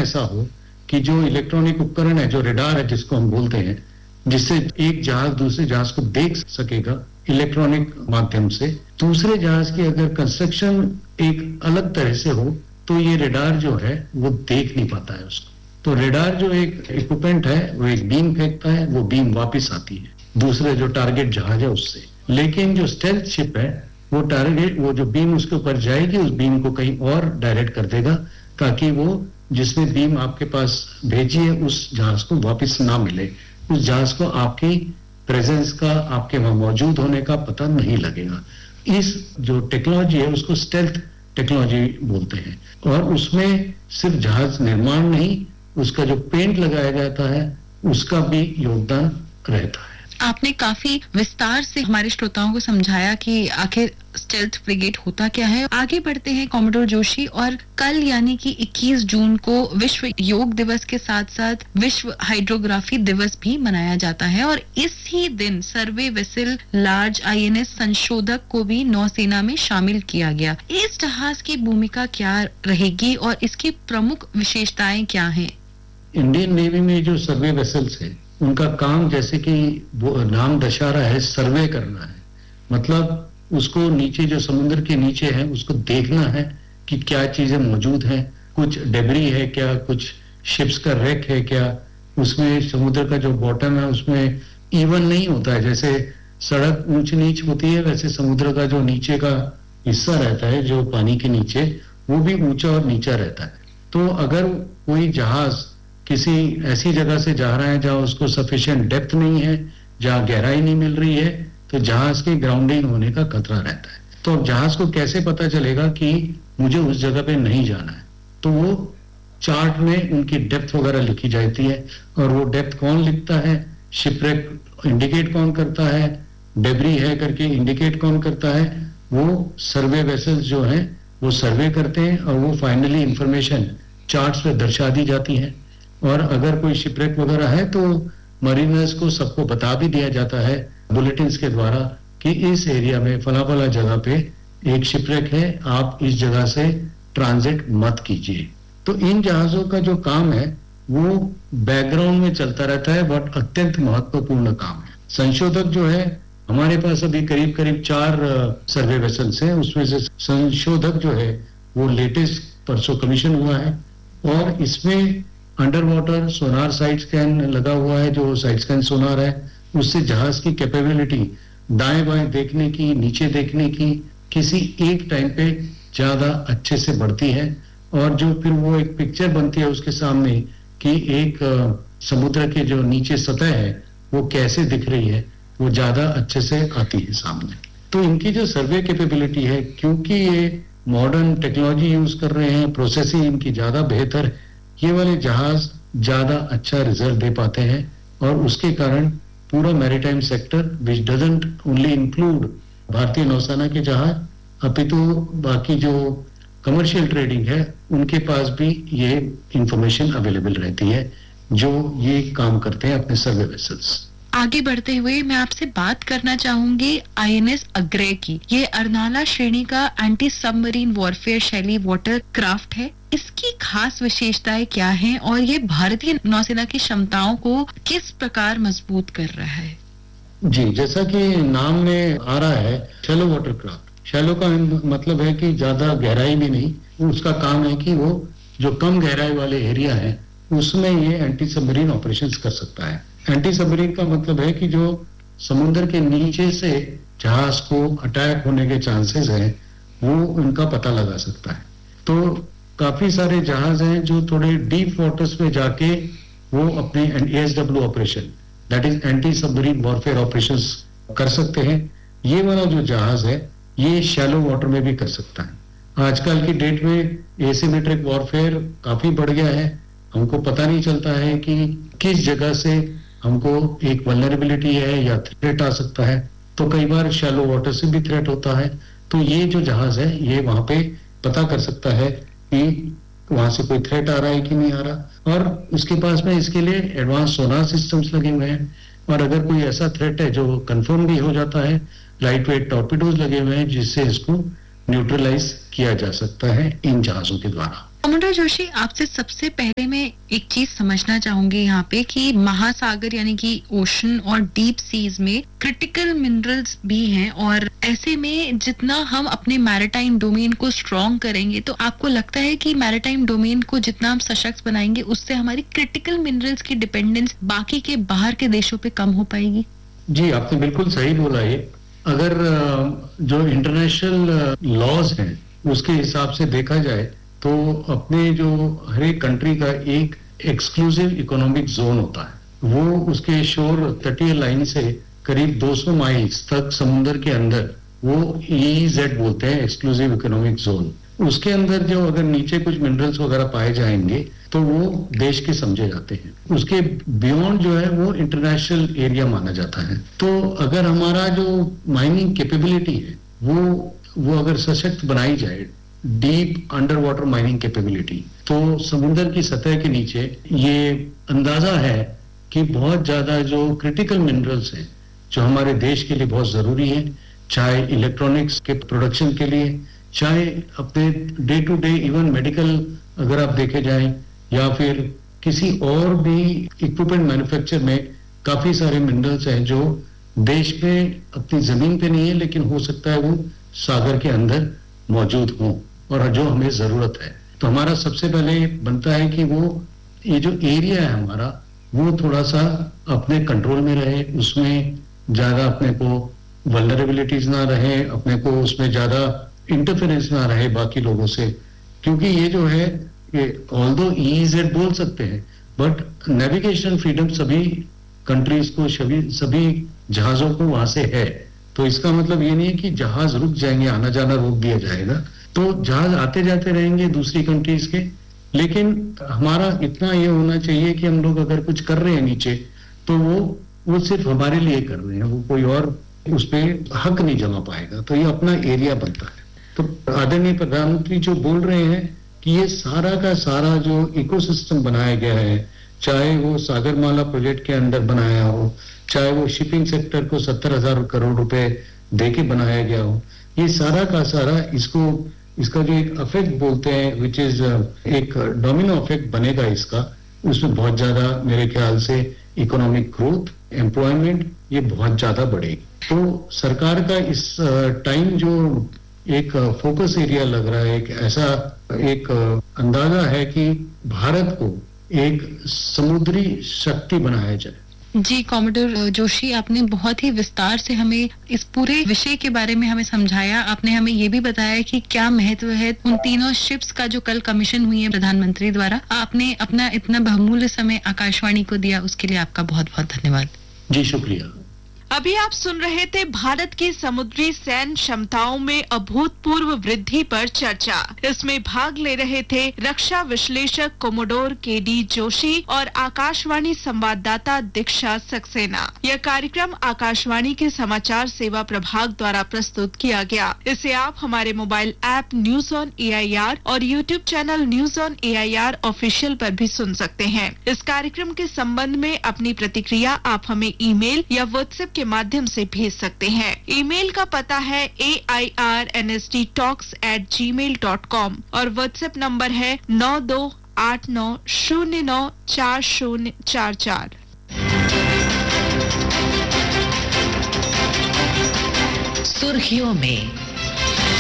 ऐसा हो कि जो इलेक्ट्रॉनिक उपकरण है, जो रेडार है जिसको हम बोलते हैं, जिससे एक जहाज दूसरे जहाज को देख सकेगा इलेक्ट्रॉनिक माध्यम से, दूसरे जहाज की अगर कंस्ट्रक्शन एक अलग तरह से हो तो ये रेडार जो है वो देख नहीं पाता है उसको। तो रेडार जो एक इक्विपमेंट है वो एक बीम फेंकता है, वो बीम वापस आती है दूसरे जो टारगेट जहाज है उससे। लेकिन जो स्टेल्थ शिप है वो टारगेट, वो जो बीम उसके ऊपर जाएगी उस बीम को कहीं और डायरेक्ट कर देगा ताकि वो जिसने बीम आपके पास भेजी है उस जहाज को वापस ना मिले, उस जहाज को आपकी प्रेजेंस का, आपके वहां मौजूद होने का पता नहीं लगेगा। इस जो टेक्नोलॉजी है उसको स्टेल्थ टेक्नोलॉजी बोलते हैं। और उसमें सिर्फ जहाज निर्माण नहीं, उसका जो पेंट लगाया जाता है उसका भी योगदान रहता है। आपने काफी विस्तार से हमारे श्रोताओं को समझाया कि आखिर स्टेल्थ ब्रिगेड होता क्या है। आगे बढ़ते हैं कॉमोडोर जोशी, और कल यानी कि 21 जून को विश्व योग दिवस के साथ साथ विश्व हाइड्रोग्राफी दिवस भी मनाया जाता है, और इसी दिन सर्वे वेसल लार्ज INS संशोधक को भी नौसेना में शामिल किया गया। इस जहाज की भूमिका क्या रहेगी और इसकी प्रमुख विशेषताएं क्या हैं? इंडियन नेवी में जो सर्वे वेसल्स है उनका काम, जैसे कि वो नाम दर्शा रहा है, सर्वे करना है। मतलब उसको नीचे जो समुद्र के नीचे है उसको देखना है कि क्या चीजें मौजूद हैं, कुछ डेब्री है क्या, कुछ शिप्स का रेक है क्या, उसमें समुद्र का जो बॉटम है उसमें इवन नहीं होता है। जैसे सड़क ऊंच नीच होती है वैसे समुद्र का जो नीचे का हिस्सा रहता है जो पानी के नीचे, वो भी ऊंचा और नीचा रहता है। तो अगर कोई जहाज किसी ऐसी जगह से जा रहा है जहां उसको सफिशिएंट डेप्थ नहीं है, जहां गहराई नहीं मिल रही है, तो जहाज के ग्राउंडिंग होने का खतरा रहता है। तो जहाज को कैसे पता चलेगा कि मुझे उस जगह पे नहीं जाना है? तो वो चार्ट में उनकी डेप्थ वगैरह लिखी जाती है, और वो डेप्थ कौन लिखता है, शिपरेक इंडिकेट कौन करता है, डेब्री है करके इंडिकेट कौन करता है, वो सर्वे वेसल्स जो हैं वो सर्वे करते हैं, और वो फाइनली इंफॉर्मेशन चार्ट्स पे दर्शा दी जाती है। और अगर कोई शिपरेक वगैरह है तो मरीनर्स को सबको बता भी दिया जाता है बुलेटिन्स के द्वारा कि इस एरिया में फला फला जगह पे एक शिपरेक है, आप इस जगह से ट्रांजिट मत कीजिए। तो इन जहाजों का जो काम है वो बैकग्राउंड में चलता रहता है, बट अत्यंत महत्वपूर्ण काम है। संशोधक जो है हमारे पास अभी करीब करीब 4 सर्वे वेसल्स हैं, उसमें से संशोधक जो है वो लेटेस्ट परसों कमीशन हुआ है, और इसमें अंडर वाटर सोनार साइड स्कैन लगा हुआ है। जो साइड स्कैन सोनार है उससे जहाज की कैपेबिलिटी दाएं बाएं देखने की, नीचे देखने की, किसी एक टाइम पे ज्यादा अच्छे से बढ़ती है, और जो फिर वो एक पिक्चर बनती है उसके सामने कि एक समुद्र के जो नीचे सतह है वो कैसे दिख रही है, वो ज्यादा अच्छे से आती है सामने। तो इनकी जो सर्वे कैपेबिलिटी है, क्योंकि ये मॉडर्न टेक्नोलॉजी यूज कर रहे हैं, प्रोसेसिंग इनकी ज्यादा बेहतर है, ये वाले जहाज ज्यादा अच्छा रिजल्ट दे पाते हैं, और उसके कारण पूरा maritime sector which doesn't only include भारतीय नौसेना के जहाज, अपितु बाकी जो कमर्शियल ट्रेडिंग है उनके पास भी ये इंफॉर्मेशन अवेलेबल रहती है जो ये काम करते हैं अपने सर्वे वेसल्स। आगे बढ़ते हुए मैं आपसे बात करना चाहूंगी INS अग्रय की। ये अर्नाला श्रेणी का एंटी सबमरीन वॉरफेयर शैली वाटर क्राफ्ट है। इसकी खास विशेषताएं क्या हैं और ये भारतीय नौसेना की क्षमताओं को किस प्रकार मजबूत कर रहा है? जी, जैसा कि नाम में आ रहा है, शैलो वाटर क्राफ्ट। शैलो का मतलब है कि ज्यादा गहराई में नहीं, उसका काम है कि वो जो कम गहराई वाले एरिया है उसमें ये एंटी सबमरीन ऑपरेशंस कर सकता है। एंटी सबमरीन का मतलब है कि जो समुद्र के नीचे से जहाज को अटैक होने के चांसेस हैं वो उनका पता लगा सकता है। तो काफी सारे जहाज हैं जो थोड़े डीप वाटर्स में जाके वो अपने ASW operation, that is anti submarine warfare operations कर सकते हैं। ये वाला जो जहाज है ये शैलो वाटर में भी कर सकता है। आजकल की डेट में एसिमेट्रिक वॉरफेयर काफी बढ़ गया है। हमको पता नहीं चलता है कि किस जगह से हमको एक वल्नरेबिलिटी है या थ्रेट आ सकता है, तो कई बार शैलो वाटर से भी थ्रेट होता है। तो ये जो जहाज है ये वहां पे पता कर सकता है कि वहां से कोई थ्रेट आ रहा है कि नहीं आ रहा, और उसके पास में इसके लिए एडवांस सोनार सिस्टम्स लगे हुए हैं। और अगर कोई ऐसा थ्रेट है जो कंफर्म भी हो जाता है, लाइट वेट टॉर्पिडोज लगे हुए हैं जिससे इसको न्यूट्रलाइज किया जा सकता है इन जहाजों के द्वारा। कॉमोडोर जोशी, आपसे सबसे पहले मैं एक चीज समझना चाहूंगी यहाँ पे कि महासागर यानी कि ओशन और डीप सीज में क्रिटिकल मिनरल्स भी हैं, और ऐसे में जितना हम अपने मैरिटाइम डोमेन को स्ट्रॉन्ग करेंगे, तो आपको लगता है कि मैरिटाइम डोमेन को जितना हम सशक्त बनाएंगे उससे हमारी क्रिटिकल मिनरल्स की डिपेंडेंस बाकी के बाहर के देशों पे कम हो पाएगी? जी, आपने बिल्कुल सही बोला। ये अगर जो इंटरनेशनल लॉज हैं उसके हिसाब से देखा जाए तो अपने जो हर एक कंट्री का एक एक्सक्लूसिव इकोनॉमिक जोन होता है। वो उसके शोर तटीय लाइन से करीब 200 माइल्स तक समुद्र के अंदर वो EEZ बोलते हैं, एक्सक्लूसिव इकोनॉमिक जोन। उसके अंदर जो अगर नीचे कुछ मिनरल्स वगैरह पाए जाएंगे तो वो देश के समझे जाते हैं। उसके बियॉन्ड जो है वो इंटरनेशनल एरिया माना जाता है। तो अगर हमारा जो माइनिंग कैपेबिलिटी है वो अगर सशक्त बनाई जाए, deep under water mining capability, तो समुद्र की सतह के नीचे ये अंदाजा है कि बहुत ज्यादा जो क्रिटिकल मिनरल्स हैं जो हमारे देश के लिए बहुत जरूरी है, चाहे इलेक्ट्रॉनिक्स के प्रोडक्शन के लिए, चाहे अपने day to day even medical अगर आप देखे जाएं, या फिर किसी और भी इक्विपमेंट मैन्युफैक्चर में काफी सारे मिनरल्स हैं जो देश में अपनी जमीन पे नहीं है, लेकिन हो सकता है वो सागर के अंदर मौजूद हों और जो हमें जरूरत है। तो हमारा सबसे पहले बनता है कि वो ये जो एरिया है हमारा वो थोड़ा सा अपने कंट्रोल में रहे, उसमें ज्यादा अपने को वल्नरेबिलिटीज ना रहे, अपने को उसमें ज्यादा इंटरफेरेंस ना रहे बाकी लोगों से। क्योंकि ये जो है ये ऑल्दो EEZ बोल सकते हैं, बट नेविगेशन फ्रीडम सभी कंट्रीज को, सभी जहाजों को वहां से है। तो इसका मतलब ये नहीं है कि जहाज रुक जाएंगे, आना जाना रोक दिया जाएगा। तो जहाज आते जाते रहेंगे दूसरी कंट्रीज के, लेकिन हमारा इतना ये होना चाहिए कि हम लोग अगर कुछ कर रहे हैं नीचे तो वो सिर्फ हमारे लिए कर रहे हैं, वो कोई और उस पर हक नहीं जमा पाएगा। तो ये अपना एरिया बनता है। तो आदरणीय प्रधानमंत्री जो बोल रहे हैं कि ये सारा का सारा जो इकोसिस्टम बनाया गया है, चाहे वो सागरमाला प्रोजेक्ट के अंदर बनाया हो, चाहे वो शिपिंग सेक्टर को 70,000 करोड़ रुपए देके बनाया गया हो, ये सारा का सारा इसका जो एक इफेक्ट बोलते हैं, विच इज एक डोमिनो इफेक्ट बनेगा इसका, उसमें बहुत ज्यादा मेरे ख्याल से इकोनॉमिक ग्रोथ, एम्प्लॉयमेंट ये बहुत ज्यादा बढ़ेगी। तो सरकार का इस टाइम जो एक फोकस एरिया लग रहा है, एक ऐसा एक अंदाजा है कि भारत को एक समुद्री शक्ति बनाया जाए। जी कॉमोडोर जोशी, आपने बहुत ही विस्तार से हमें इस पूरे विषय के बारे में हमें समझाया। आपने हमें ये भी बताया कि क्या महत्व है उन तीनों शिप्स का जो कल कमीशन हुई है प्रधानमंत्री द्वारा। आपने अपना इतना बहुमूल्य समय आकाशवाणी को दिया, उसके लिए आपका बहुत बहुत धन्यवाद। जी शुक्रिया। अभी आप सुन रहे थे भारत की समुद्री सैन्य क्षमताओं में अभूतपूर्व वृद्धि पर चर्चा। इसमें भाग ले रहे थे रक्षा विश्लेषक कोमोडोर KD जोशी और आकाशवाणी संवाददाता दीक्षा सक्सेना। यह कार्यक्रम आकाशवाणी के समाचार सेवा प्रभाग द्वारा प्रस्तुत किया गया। इसे आप हमारे mobile app news on AIR और YouTube channel news on AIR official पर भी सुन सकते हैं। इस कार्यक्रम के संबंध में अपनी प्रतिक्रिया आप हमें ईमेल या व्हाट्सएप के माध्यम से भेज सकते हैं। ईमेल का पता है airnsttalks@gmail.com और व्हाट्सएप नंबर है 9289094044। सुर्खियों में